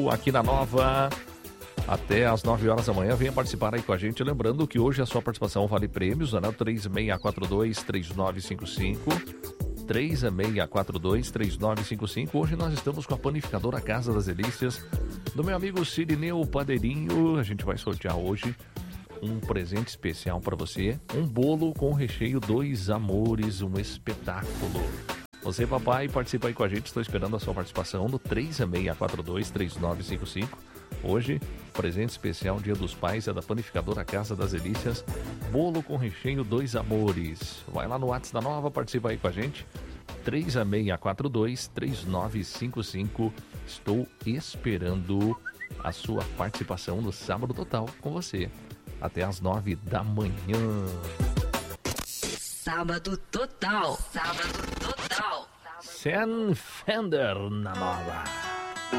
Aqui na Nova, até às 9 horas da manhã, venha participar aí com a gente. Lembrando que hoje a sua participação vale prêmios, né? 3642-3955. 3642-3955. Hoje nós estamos com a panificadora Casa das Delícias do meu amigo Cirineu Padeirinho. A gente vai sortear hoje um presente especial para você, um bolo com recheio Dois Amores, um espetáculo. Você, papai, participa aí com a gente. Estou esperando a sua participação no 3642-3955. Hoje, presente especial Dia dos Pais é da panificadora Casa das Delícias, bolo com recheio Dois Amores. Vai lá no WhatsApp da Nova, participa aí com a gente. 3642-3955. Estou esperando a sua participação no Sábado Total com você. Até às 9 da manhã. Sábado Total. Sábado Total. Sam Fender na Nova.